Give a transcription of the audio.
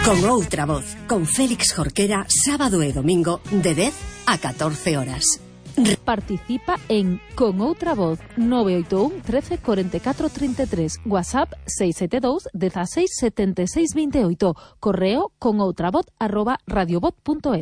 Con outra voz, con Félix Jorquera, sábado e domingo de 10 a 14 horas. Participa en Con outra voz 981 13 44 33, WhatsApp 672 16 76 28, correo conoutravoz@radiobot.es.